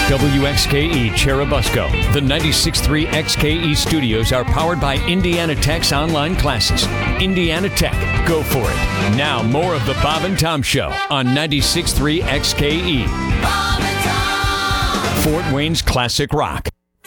WXKE Cherubusco. The 96.3 XKE studios are powered by Indiana Tech's online classes. Indiana Tech, go for it. Now, more of the Bob and Tom Show on 96.3 XKE. Bob and Tom. Fort Wayne's classic rock.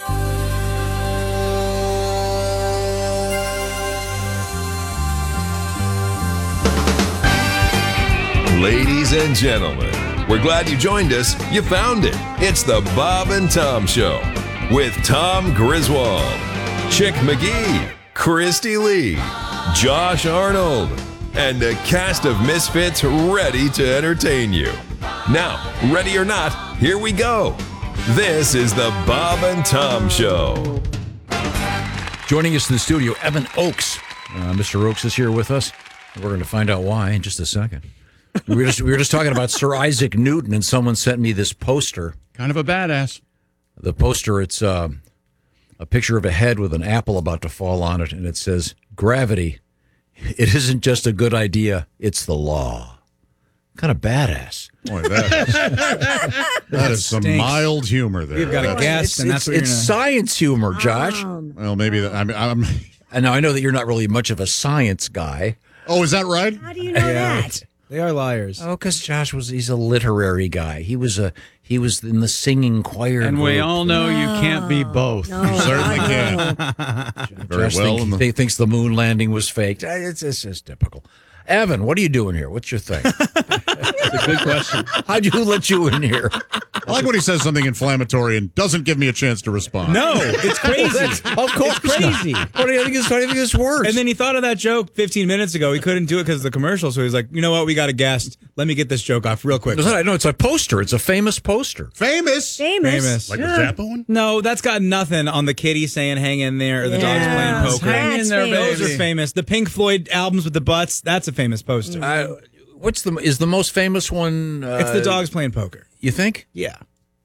Ladies and gentlemen, we're glad you joined us. You found it. It's the Bob and Tom Show with Tom Griswold, Chick McGee, Christy Lee, Josh Arnold, and a cast of misfits ready to entertain you. Now, ready or not, here we go. This is the Bob and Tom Show. Joining us in the studio, Evan Oakes. Mr. Oakes is here with us. We're going to find out why in just a second. We were just talking about Sir Isaac Newton, and someone sent me this poster. Kind of a badass. The poster, it's a picture of a head with an apple about to fall on it, and it says, "Gravity, it isn't just a good idea, it's the law." Kind of badass. Boy, that is some mild humor there. We've got a guest, and that's what it's science humor, Josh. Well, maybe that. I'm. And now I know that you're not really much of a science guy. Oh, is that right? How do you know that? They are liars. Oh, because Josh he's a literary guy. He was in the singing choir. And group. we all know you can't be both. No. You certainly can't. Very Josh well. He thinks the moon landing was faked. It's just typical. Evan, what are you doing here? What's your thing? That's a good question. How'd you let you in here? I like when he says something inflammatory and doesn't give me a chance to respond. No, it's crazy. Of course, It's crazy. What do you think is worse? And then he thought of that joke 15 minutes ago. He couldn't do it because of the commercial, so he's like, you know what? We got a guest. Let me get this joke off real quick. No, it's a poster. It's a famous poster. Famous. Famous. Like the Zappa one? No, that's got nothing on the kitty saying hang in there or the dogs playing poker. Hang in there, Those baby. are famous. The Pink Floyd albums with the butts, that's a famous poster. Is the most famous one? It's the dogs playing poker. You think? Yeah.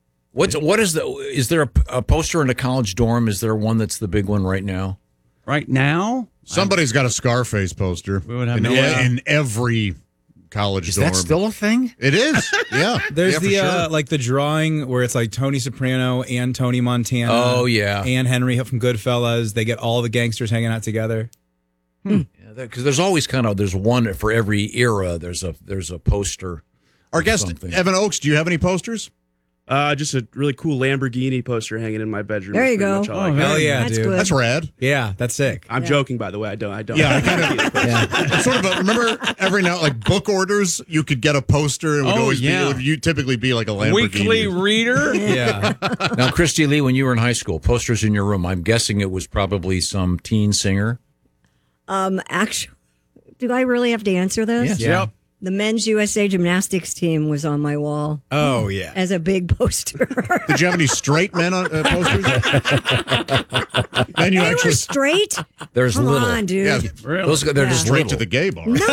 Is there a poster in a college dorm? Is there one that's the big one right now? Right now? Somebody's got a Scarface poster. We would have no idea. in every college Is dorm. that still a thing? It is. Yeah. There's Yeah, for the sure. like the drawing where it's like Tony Soprano and Tony Montana. Oh, yeah. And Henry from Goodfellas. They get all the gangsters hanging out together. Because there's always there's one for every era. There's a poster. Our of guest, something. Evan Oakes, do you have any posters? Just a really cool Lamborghini poster hanging in my bedroom. There That's you pretty go. much all I Oh, got. hell yeah, That's dude. good. That's rad. Yeah, that's sick. I'm joking, by the way. I don't. Yeah, I kind of. It's sort of remember every now like book orders, you could get a poster. It would always be. It would typically be like a Lamborghini. reader. Yeah. Now, Christy Lee, when you were in high school, posters in your room. I'm guessing it was probably some teen singer. Actually, do I really have to answer this? Yeah. Yep. The men's USA gymnastics team was on my wall Oh, yeah. as a big poster. Did you have any straight men on posters? Then you They were actually straight. There's Come little. on, dude. Yeah, They're just straight little. to the gay bar. No.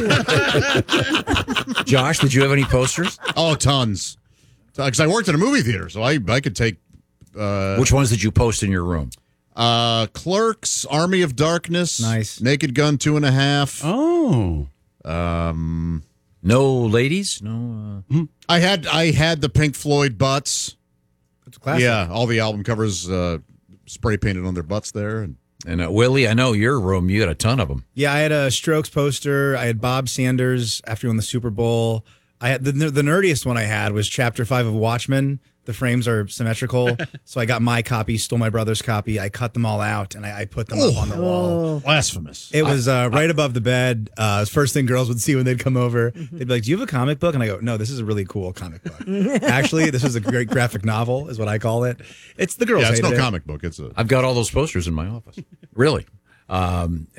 Josh, did you have any posters? Oh, tons. Because I worked in a movie theater, so I could take Which ones did you post in your room? Clerks, Army of Darkness, Nice. Naked Gun 2.5. Oh. No ladies? No. I had the Pink Floyd butts. It's a classic. Yeah, all the album covers spray painted on their butts there. And Willie, I know your room. You got a ton of them. Yeah, I had a Strokes poster. I had Bob Sanders after he won the Super Bowl. I had the nerdiest one I had was Chapter 5 of Watchmen. The frames are symmetrical, so I got my copy, stole my brother's copy. I cut them all out, and I put them up on the wall. Blasphemous. It was right above the bed. First thing girls would see when they'd come over. They'd be like, do you have a comic book? And I go, no, this is a really cool comic book. Actually, this is a great graphic novel is what I call it. It's the girls Yeah, it's hated no it. comic book. It's a. I've got all those posters in my office. Really.